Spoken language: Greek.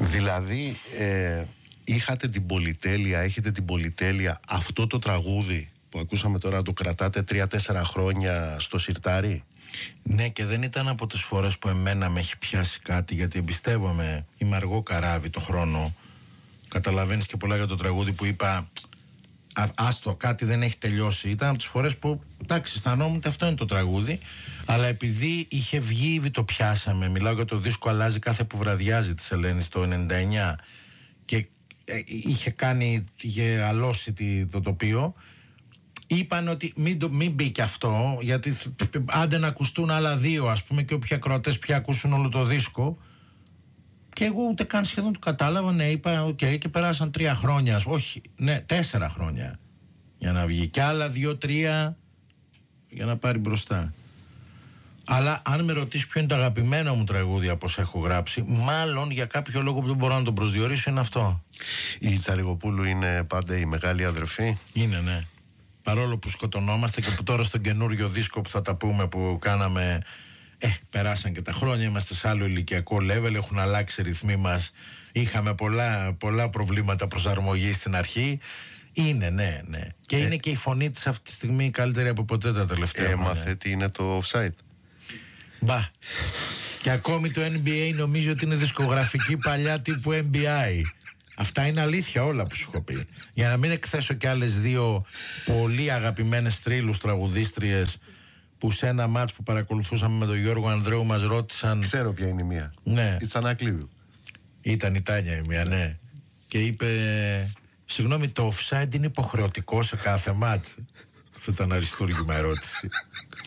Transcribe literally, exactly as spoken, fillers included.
Δηλαδή ε, είχατε την πολυτέλεια, έχετε την πολυτέλεια αυτό το τραγούδι που ακούσαμε τώρα, το κρατάτε τρία-τέσσερα χρόνια στο σιρτάρι? Ναι, και δεν ήταν από τις φορές που εμένα με έχει πιάσει κάτι, γιατί εμπιστεύομαι, είμαι αργό καράβι το χρόνο. Καταλαβαίνεις και πολλά για το τραγούδι που είπα α, άστο, κάτι δεν έχει τελειώσει. Ήταν από τις φορές που εντάξει, αισθανόμουν ότι αυτό είναι το τραγούδι, αλλά επειδή είχε βγει ήδη το πιάσαμε, μιλάω για το δίσκο Αλλάζει κάθε που βραδιάζει της Ελένης το ενενήντα εννιά, και ε, είχε κάνει, είχε αλώσει το τοπίο. Είπαν ότι μην, το, μην μπει και αυτό, γιατί άντε να ακουστούν άλλα δύο, ας πούμε, και όποιοι ακροατές πια ακούσουν όλο το δίσκο. Και εγώ ούτε καν σχεδόν το κατάλαβα. Ναι, είπα, οκ, okay, και περάσαν τρία χρόνια, όχι, ναι, τέσσερα χρόνια για να βγει. Και άλλα δύο-τρία για να πάρει μπροστά. Αλλά αν με ρωτήσει ποιο είναι το αγαπημένο μου τραγούδι από όσα έχω γράψει, μάλλον για κάποιο λόγο που δεν μπορώ να τον προσδιορίσω είναι αυτό. Η Τσαριγοπούλου είναι πάντα η μεγάλη αδερφή. Είναι, ναι. Παρόλο που σκοτωνόμαστε και που τώρα στον καινούριο δίσκο που θα τα πούμε που κάναμε, ε, περάσαν και τα χρόνια, είμαστε σε άλλο ηλικιακό level, έχουν αλλάξει οι ρυθμοί μας, είχαμε πολλά, πολλά προβλήματα προσαρμογής στην αρχή. Είναι, ναι, ναι. Και ε, είναι και η φωνή της αυτή τη στιγμή καλύτερη από ποτέ τα τελευταία. Έμαθε τι είναι το offside. Μπα. Και ακόμη το N B A νομίζω ότι είναι δισκογραφική παλιά τύπου N B I. Αυτά είναι αλήθεια όλα που σου έχω πει. Για να μην εκθέσω και άλλες δύο πολύ αγαπημένες τρίλους τραγουδίστριες που σε ένα μάτς που παρακολουθούσαμε με τον Γιώργο Ανδρέου μας ρώτησαν. Ξέρω ποια είναι η μία. Ναι. Η Τσανακλείδου. Ήταν η Τάνια η μία, ναι. Και είπε, συγγνώμη, το offside είναι υποχρεωτικό σε κάθε μάτς? Αυτό ήταν αριστούργημα ερώτηση.